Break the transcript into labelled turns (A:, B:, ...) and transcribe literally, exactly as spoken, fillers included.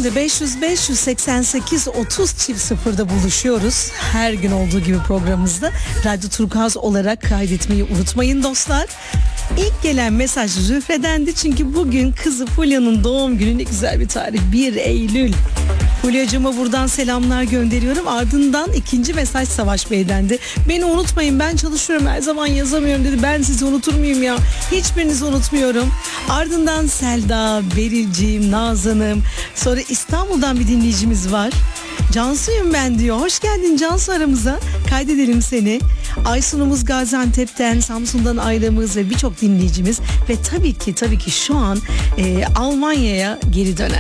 A: Şimdi beş yüz beş yüz seksen sekiz otuz çift sıfırda buluşuyoruz. Her gün olduğu gibi programımızda Radyo Turkuaz olarak kaydetmeyi unutmayın dostlar. İlk gelen mesaj Zühre'dendi çünkü bugün kızı Fulya'nın doğum günü. Ne güzel bir tarih, bir Eylül. Fulya'cığıma buradan selamlar gönderiyorum. Ardından ikinci mesaj Savaş Bey'dendi. Beni unutmayın, ben çalışıyorum, her zaman yazamıyorum dedi. Ben sizi unutur muyum ya? Hiçbirinizi unutmuyorum. Ardından Selda, Berilciğim, Nazan'ım. Sonra İstanbul'dan bir dinleyicimiz var. Cansu'yum ben diyor. Hoş geldin Cansu aramıza. Kaydedelim seni. Aysun'umuz Gaziantep'ten, Samsun'dan ailemız ve birçok dinleyicimiz ve tabii ki tabii ki şu an e, Almanya'ya geri dönen